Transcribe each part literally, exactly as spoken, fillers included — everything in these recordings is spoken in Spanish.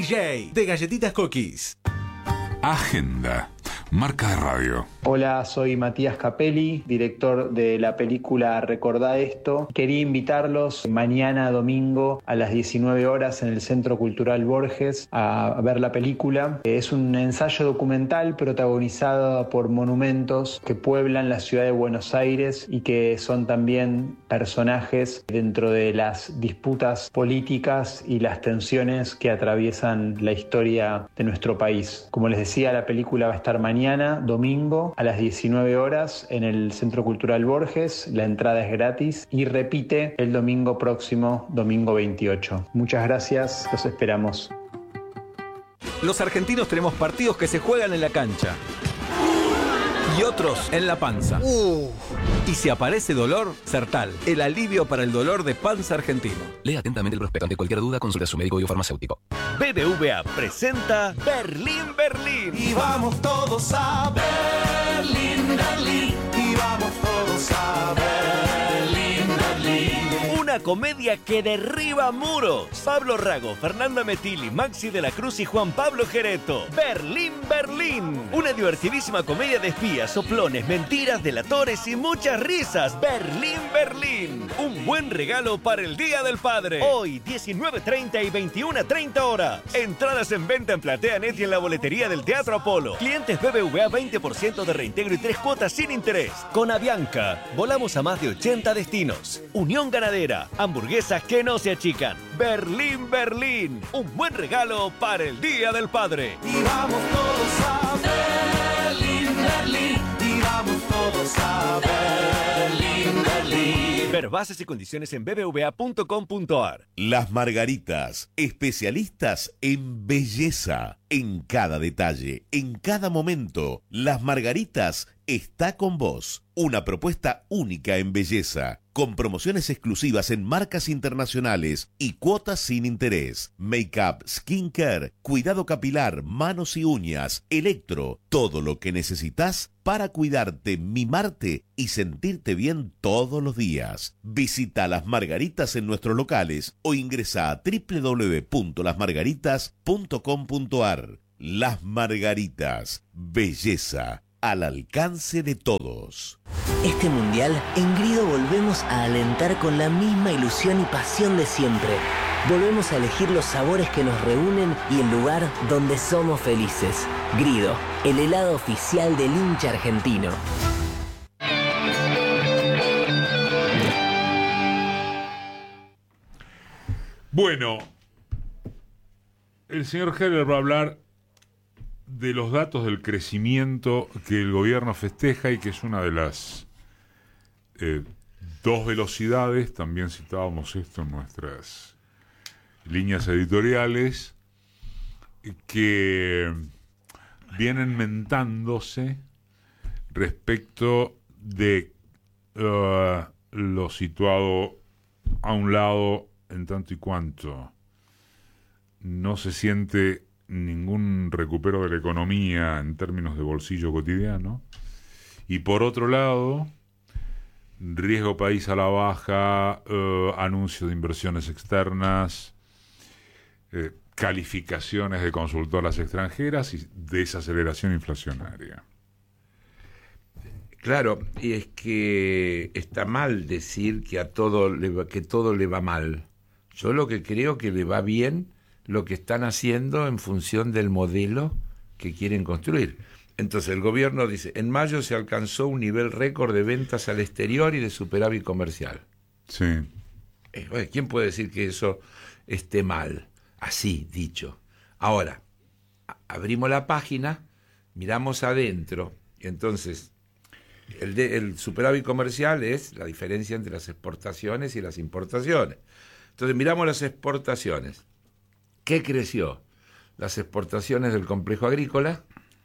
J de Galletitas Cookies. Agenda, marca de radio. Hola, soy Matías Capelli, director de la película Recordá Esto. Quería invitarlos mañana domingo a las diecinueve horas en el Centro Cultural Borges a ver la película. Es un ensayo documental protagonizado por monumentos que pueblan la ciudad de Buenos Aires y que son también personajes dentro de las disputas políticas y las tensiones que atraviesan la historia de nuestro país. Como les decía, la película va a estar mañana domingo a las diecinueve horas en el Centro Cultural Borges. La entrada es gratis y repite el domingo próximo, domingo veintiocho. Muchas gracias, los esperamos. Los argentinos tenemos partidos que se juegan en la cancha y otros en la panza. Uh. Y si aparece dolor, Sertal, el alivio para el dolor de panza argentino. Lea atentamente el prospecto. Ante cualquier duda, consulte a su médico y o farmacéutico. B B V A presenta Berlín, Berlín. Y vamos todos a Berlín, Berlín. Y vamos todos a Berlín, Berlín. Una comedia que derriba muros. Pablo Rago, Fernanda Metilli, Maxi de la Cruz y Juan Pablo Gereto. Berlín, Berlín. Una divertidísima comedia de espías, soplones, mentiras, delatores y muchas risas. Berlín, Berlín. Un buen regalo para el Día del Padre. Hoy, diecinueve treinta y veintiuna treinta horas. Entradas en venta en PlateaNet y en la boletería del Teatro Apolo. Clientes B B V A veinte por ciento de reintegro y tres cuotas sin interés. Con Avianca, volamos a más de ochenta destinos. Unión Ganadera. Hamburguesas que no se achican. Berlín, Berlín. Un buen regalo para el Día del Padre. Y vamos todos a Berlín, Berlín. Y vamos todos a Berlín, Berlín. Ver bases y condiciones en b b v a punto com punto a r. Las Margaritas, especialistas en belleza. En cada detalle, en cada momento, Las Margaritas está con vos. Una propuesta única en belleza, con promociones exclusivas en marcas internacionales y cuotas sin interés. Make-up, skincare, cuidado capilar, manos y uñas, electro, todo lo que necesitas para cuidarte, mimarte y sentirte bien todos los días. Visita Las Margaritas en nuestros locales o ingresa a doble u doble u doble u punto las margaritas punto com punto a r. Las Margaritas, belleza al alcance de todos. Este mundial, en Grido volvemos a alentar con la misma ilusión y pasión de siempre. Volvemos a elegir los sabores que nos reúnen y el lugar donde somos felices. Grido, el helado oficial del hincha argentino. Bueno, el señor Heller va a hablar de los datos del crecimiento que el gobierno festeja y que es una de las eh, dos velocidades, también citábamos esto en nuestras líneas editoriales, que vienen mentándose respecto de uh, lo situado a un lado en tanto y cuanto no se siente ningún recupero de la economía en términos de bolsillo cotidiano, y por otro lado riesgo país a la baja, uh, anuncio de inversiones externas, eh, calificaciones de consultoras extranjeras y desaceleración inflacionaria. Claro, y es que está mal decir que a todo le va, que todo le va mal. Yo lo que creo que le va bien lo que están haciendo en función del modelo que quieren construir. Entonces el gobierno dice, en mayo se alcanzó un nivel récord de ventas al exterior y de superávit comercial. Sí. Eh, bueno, ¿quién puede decir que eso esté mal? Así, dicho. Ahora, a- abrimos la página, miramos adentro, y entonces el, de, el superávit comercial es la diferencia entre las exportaciones y las importaciones. Entonces miramos las exportaciones. ¿Qué creció? Las exportaciones del complejo agrícola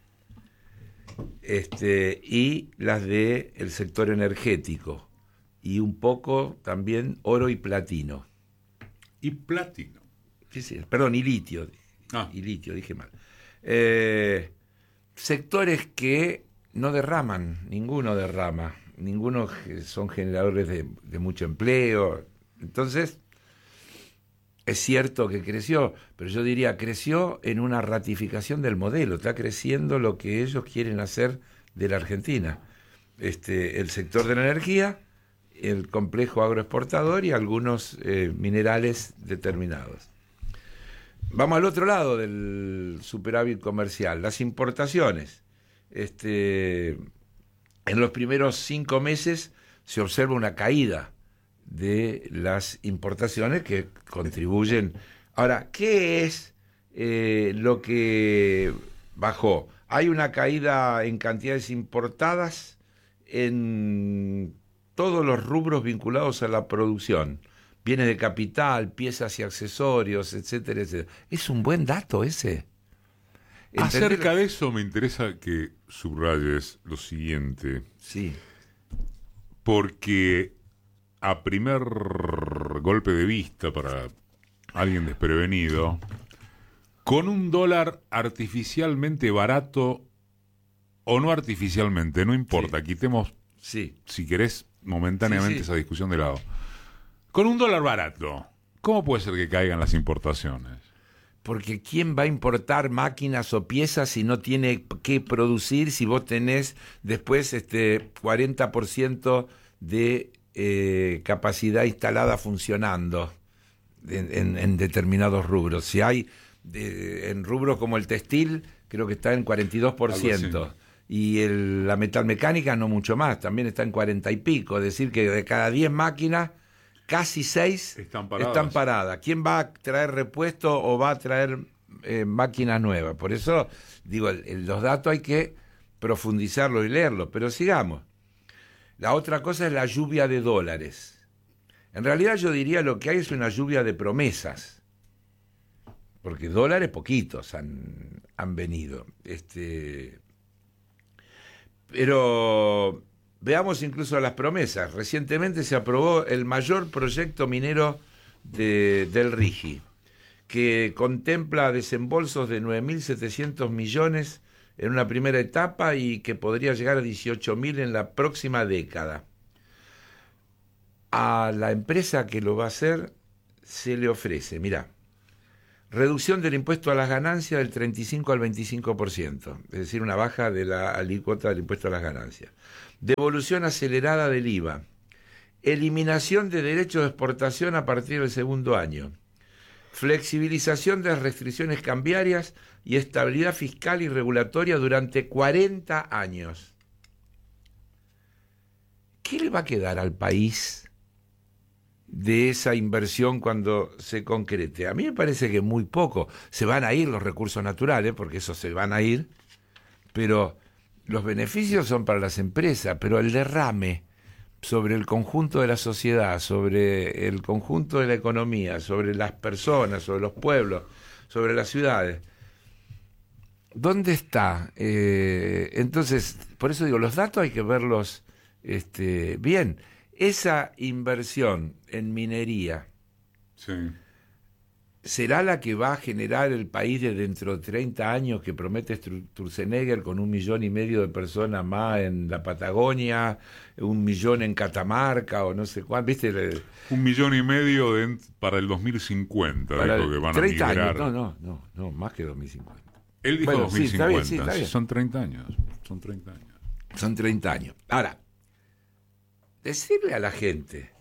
este, y las del sector energético, y un poco también oro y platino. Y platino. Sí, sí, perdón, y litio. Ah. Y litio, dije mal. Eh, sectores que no derraman, ninguno derrama, ninguno son generadores de, de mucho empleo. Entonces, es cierto que creció, pero yo diría creció en una ratificación del modelo, está creciendo lo que ellos quieren hacer de la Argentina. Este, el sector de la energía, el complejo agroexportador y algunos eh, minerales determinados. Vamos al otro lado del superávit comercial, las importaciones. Este, en los primeros cinco meses se observa una caída de las importaciones que contribuyen. Ahora, ¿qué es eh, lo que bajó? Hay una caída en cantidades importadas en todos los rubros vinculados a la producción. Bienes de capital, piezas y accesorios, etcétera, etcétera. Es un buen dato ese. ¿Entender? Acerca de eso me interesa que subrayes lo siguiente. Sí. Porque a primer golpe de vista para alguien desprevenido, con un dólar artificialmente barato o no artificialmente, no importa, sí. Quitemos, sí. si querés, momentáneamente sí, sí. esa discusión de lado. Con un dólar barato, ¿cómo puede ser que caigan las importaciones? Porque ¿quién va a importar máquinas o piezas si no tiene que producir, si vos tenés después este cuarenta por ciento de eh, capacidad instalada funcionando en, en, en determinados rubros? Si hay de, en rubros como el textil, creo que está en cuarenta y dos por ciento. Y el, la metalmecánica no mucho más, también está en cuarenta y pico. Es decir, que de cada diez máquinas, casi seis están paradas. Están paradas. ¿Quién va a traer repuesto o va a traer eh, máquinas nuevas? Por eso, digo, el, el, los datos hay que profundizarlos y leerlos. Pero sigamos. La otra cosa es la lluvia de dólares. En realidad yo diría lo que hay es una lluvia de promesas. Porque dólares poquitos han, han venido. Este, pero veamos incluso las promesas. Recientemente se aprobó el mayor proyecto minero de, del RIGI, que contempla desembolsos de nueve mil setecientos millones en una primera etapa y que podría llegar a dieciocho mil en la próxima década. A la empresa que lo va a hacer se le ofrece, mirá, reducción del impuesto a las ganancias del treinta y cinco al veinticinco por ciento, es decir, una baja de la alícuota del impuesto a las ganancias. Devolución acelerada del I V A. Eliminación de derechos de exportación a partir del segundo año. Flexibilización de las restricciones cambiarias y estabilidad fiscal y regulatoria durante cuarenta años. ¿Qué le va a quedar al país de esa inversión cuando se concrete? A mí me parece que muy poco. Se van a ir los recursos naturales, porque esos se van a ir, pero los beneficios son para las empresas, pero el derrame sobre el conjunto de la sociedad, sobre el conjunto de la economía, sobre las personas, sobre los pueblos, sobre las ciudades, ¿dónde está? Eh, entonces, por eso digo, los datos hay que verlos este, bien. Esa inversión en minería, sí, ¿será la que va a generar el país de dentro de treinta años que promete Sturzenegger, con un millón y medio de personas más en la Patagonia, un millón en Catamarca o no sé cuánto? ¿Viste? Un millón y medio de, para el dos mil cincuenta, para dijo que van treinta a migrar. Años. No, no, no, no, más que dos mil cincuenta. Él dijo bueno, dos mil cincuenta, sí, está bien, sí, está bien. Son treinta años, son treinta años. Son treinta años. Ahora, decirle a la gente,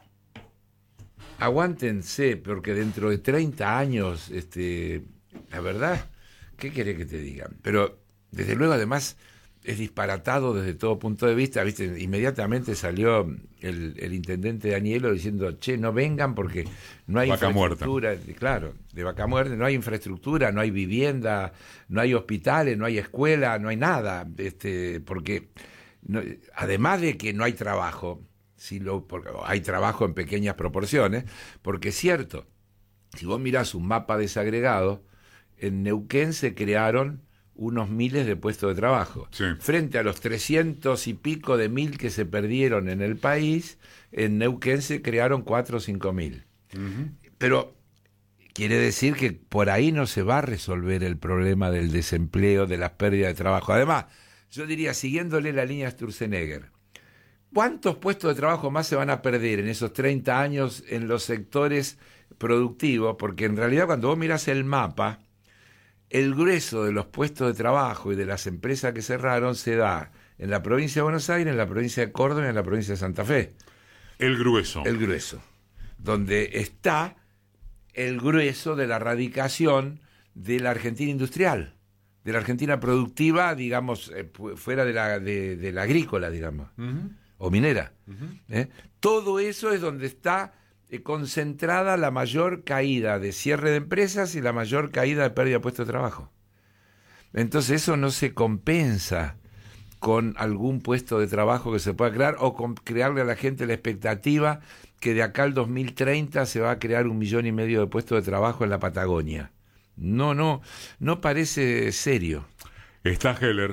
aguántense, porque dentro de treinta años, este, la verdad, ¿qué querés que te digan? Pero, desde luego, además, es disparatado desde todo punto de vista. ¿Viste? Inmediatamente salió el, el intendente Danielo diciendo, che, no vengan porque no hay vaca infraestructura. Muerta. Claro, de vaca muerta, no hay infraestructura, no hay vivienda, no hay hospitales, no hay escuela, no hay nada. Este, porque, no, además de que no hay trabajo, si lo, porque hay trabajo en pequeñas proporciones, porque es cierto, si vos mirás un mapa desagregado, en Neuquén se crearon unos miles de puestos de trabajo. Sí. Frente a los trescientos y pico de mil que se perdieron en el país, en Neuquén se crearon cuatro o cinco mil. Uh-huh. Pero quiere decir que por ahí no se va a resolver el problema del desempleo, de las pérdidas de trabajo. Además, yo diría, siguiéndole la línea Sturzenegger, ¿cuántos puestos de trabajo más se van a perder en esos treinta años en los sectores productivo, porque en realidad cuando vos mirás el mapa, el grueso de los puestos de trabajo y de las empresas que cerraron se da en la provincia de Buenos Aires, en la provincia de Córdoba y en la provincia de Santa Fe. El grueso. El grueso. Donde está el grueso de la radicación de la Argentina industrial, de la Argentina productiva, digamos, eh, fuera de la, de, de la agrícola, digamos, uh-huh. o minera. Uh-huh. ¿eh? Todo eso es donde está eh, concentrada la mayor caída de cierre de empresas y la mayor caída de pérdida de puestos de trabajo. Entonces eso no se compensa con algún puesto de trabajo que se pueda crear o con crearle a la gente la expectativa que de acá al dos mil treinta se va a crear un millón y medio de puestos de trabajo en la Patagonia. No, no, no parece serio. Está Heller.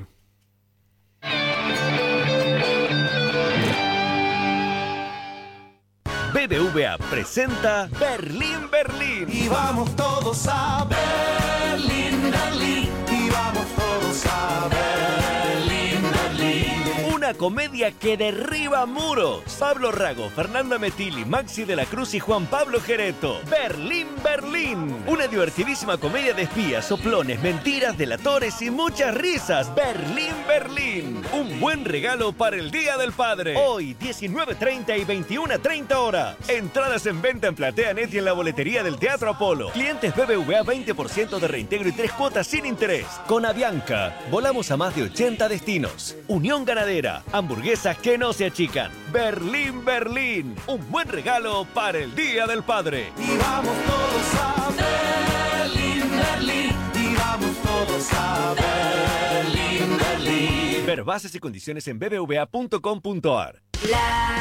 B B V A presenta Berlín, Berlín. Y vamos todos a Berlín, Berlín. Y vamos todos a Berlín, Berlín. Una comedia que derriba muros. Pablo Rago, Fernanda Metilli, Maxi de la Cruz y Juan Pablo Gereto. Berlín, Berlín. Una divertidísima comedia de espías, soplones, mentiras, delatores y muchas risas. Berlín, Berlín. Un buen regalo para el Día del Padre. Hoy, diecinueve treinta y veintiuna treinta horas. Entradas en venta en PlateaNet y en la boletería del Teatro Apolo. Clientes B B V A veinte por ciento de reintegro y tres cuotas sin interés. Con Avianca, volamos a más de ochenta destinos. Unión Ganadera, hamburguesas que no se achican. Berlín, Berlín. Un buen regalo para el Día del Padre. Y vamos todos a Berlín, Berlín. Y vamos todos a Berlín, Berlín. Ver bases y condiciones en b b v a punto com punto a r.